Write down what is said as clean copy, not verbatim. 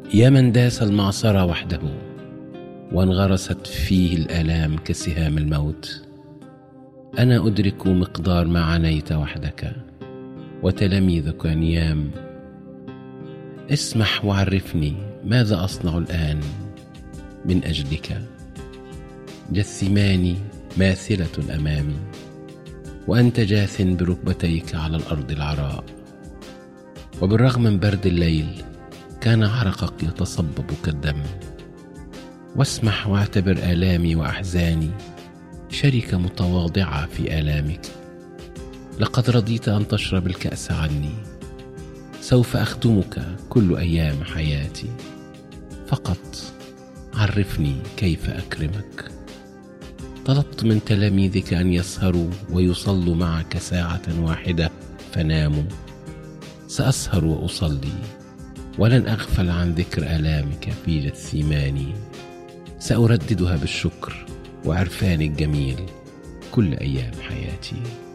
يا من داس المعصرة وحده وانغرست فيه الآلام كسهام الموت، أنا أدرك مقدار ما عانيت وحدك وتلاميذك نيام. اسمح وعرفني ماذا أصنع الآن من أجلك. جثماني ماثلة أمامي وأنت جاث بركبتيك على الأرض العراء، وبالرغم من برد الليل كان عرقك يتصبب كالدم. واسمح واعتبر آلامي وأحزاني شركة متواضعة في آلامك. لقد رضيت أن تشرب الكأس عني، سوف أخدمك كل أيام حياتي. فقط عرفني كيف أكرمك. طلبت من تلاميذك أن يسهروا ويصلوا معك ساعة واحدة فناموا. سأسهر وأصلي ولن أغفل عن ذكر آلامك في جثماني. سأرددها بالشكر وعرفان الجميل كل أيام حياتي.